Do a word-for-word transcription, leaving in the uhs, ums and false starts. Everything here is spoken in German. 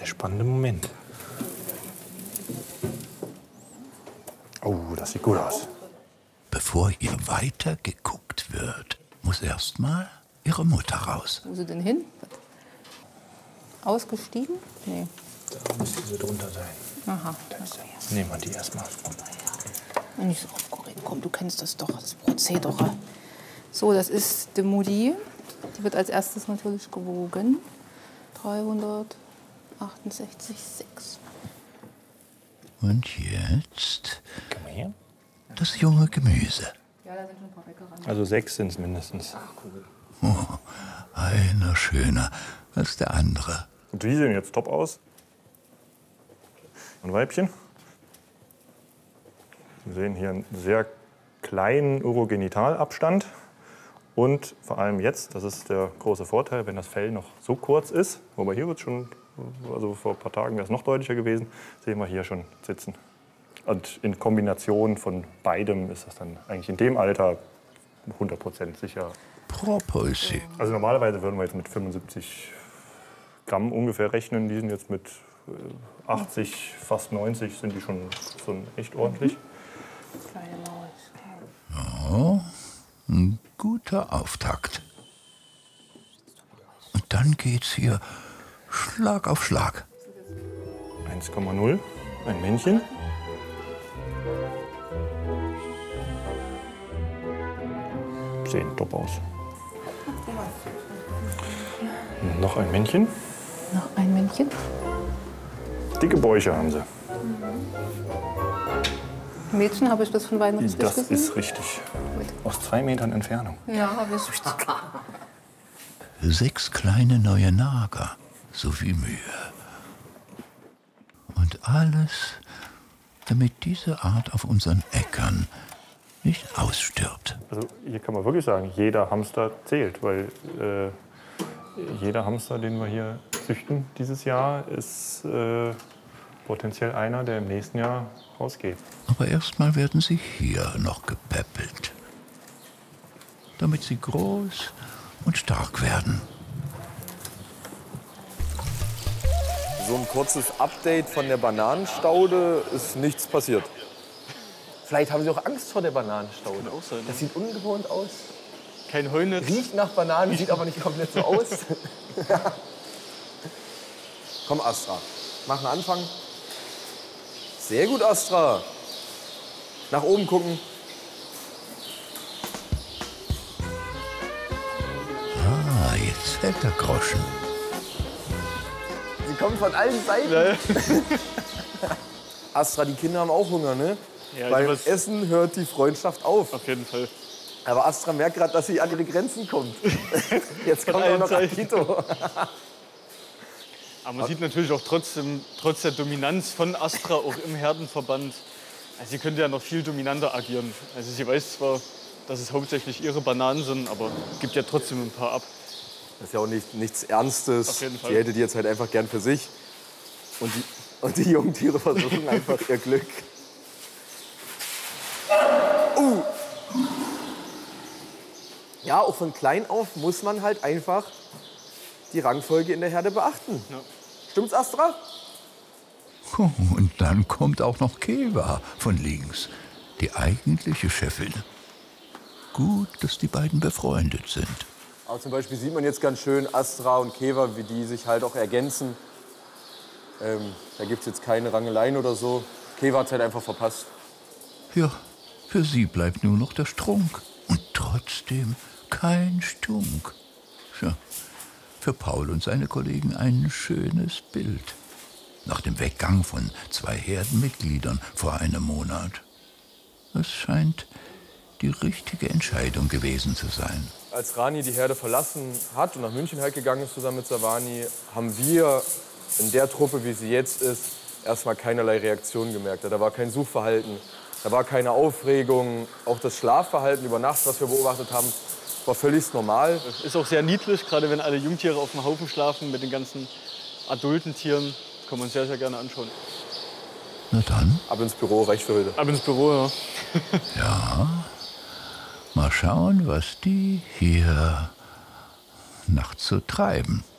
spannende Moment. Oh, das sieht gut aus. Bevor hier weiter geguckt wird, muss erst mal ihre Mutter raus. Wo ist sie denn hin? Ausgestiegen? Nee. Da müsste sie drunter sein. Aha. Nehmen wir die erstmal. Nicht so aufgeregt. Komm, du kennst das doch, das Prozedere. So, das ist die Mutti. Die wird als erstes natürlich gewogen. dreihundertachtundsechzig Komma sechs. Und jetzt Komm mal her. das junge Gemüse. Ja, da sind schon ein paar Bäcker ran. Also sechs sind es mindestens. Oh, einer schöner als der andere. Und die sehen jetzt top aus. Ein Weibchen. Wir sehen hier einen sehr kleinen Urogenitalabstand. Und vor allem jetzt, das ist der große Vorteil, wenn das Fell noch so kurz ist, wobei hier wird schon, also vor ein paar Tagen wäre es noch deutlicher gewesen, sehen wir hier schon sitzen. Und in Kombination von beidem ist das dann eigentlich in dem Alter hundert Prozent sicher. Propulsi. Also normalerweise würden wir jetzt mit fünfundsiebzig Gramm ungefähr rechnen. Die sind jetzt mit achtzig, fast neunzig, sind die schon, schon echt ordentlich. Kleine Maus. Ja, ein guter Auftakt. Und dann geht's hier Schlag auf Schlag. eins Komma null, ein Männchen. Sehen top aus. Noch ein Männchen. Noch ein Männchen. Dicke Bäuche haben sie. Mädchen, habe ich das von Weihnachten Das gesehen? ist richtig. Aus zwei Metern Entfernung. Ja, habe ich. Sechs kleine neue Nager, so viel Mühe. Und alles, damit diese Art auf unseren Äckern nicht ausstirbt. Also hier kann man wirklich sagen, jeder Hamster zählt, weil äh, jeder Hamster, den wir hier züchten dieses Jahr, ist äh, potenziell einer, der im nächsten Jahr rausgeht. Aber erstmal werden sie hier noch gepäppelt, damit sie groß und stark werden. So ein kurzes Update von der Bananenstaude ist nichts passiert. Vielleicht haben Sie auch Angst vor der Bananenstaude. Kann auch sein, ne? Das sieht ungewohnt aus. Kein Heunetz. Riecht nach Bananen, sieht aber nicht komplett so aus. Komm, Astra, mach einen Anfang. Sehr gut, Astra. Nach oben gucken. Ah, jetzt fällt der Groschen. Sie kommen von allen Seiten. Ja, ja. Astra, die Kinder haben auch Hunger, ne? Ja, Beim was- Essen hört die Freundschaft auf. Auf jeden Fall. Aber Astra merkt gerade, dass sie an ihre Grenzen kommt. Jetzt Von kommt auch allen noch Seiten. Akito. Aber man sieht natürlich auch trotzdem, trotz der Dominanz von Astra auch im Herdenverband, also sie könnte ja noch viel dominanter agieren. Also sie weiß zwar, dass es hauptsächlich ihre Bananen sind, aber gibt ja trotzdem ein paar ab. Das ist ja auch nicht, nichts Ernstes. Auf jeden Fall. Die hätte die jetzt halt einfach gern für sich. Und die, und die jungen Tiere versuchen einfach ihr Glück. Uh. Ja, auch von klein auf muss man halt einfach die Rangfolge in der Herde beachten. Ja. Stimmt's, Astra? Oh, und dann kommt auch noch Keva von links, die eigentliche Chefin. Gut, dass die beiden befreundet sind. Aber zum Beispiel sieht man jetzt ganz schön Astra und Keva, wie die sich halt auch ergänzen. Ähm, da gibt es jetzt keine Rangeleien oder so. Keva hat halt einfach verpasst. Ja, für sie bleibt nur noch der Strunk. Und trotzdem kein Stunk. Tja, für Paul und seine Kollegen ein schönes Bild. Nach dem Weggang von zwei Herdenmitgliedern vor einem Monat. Es scheint die richtige Entscheidung gewesen zu sein. Als Rani die Herde verlassen hat und nach München halt gegangen ist zusammen mit Savani, haben wir in der Truppe, wie sie jetzt ist, erstmal keinerlei Reaktion gemerkt. Da war kein Suchverhalten, da war keine Aufregung. Auch das Schlafverhalten über Nacht, was wir beobachtet haben, war völlig normal. Ist auch sehr niedlich, gerade wenn alle Jungtiere auf dem Haufen schlafen mit den ganzen adulten Tieren. Kann man sehr, sehr gerne anschauen. Na dann, Ab ins Büro, reicht für heute. Ab ins Büro, ja. ja, mal schauen, was die hier nachts so treiben.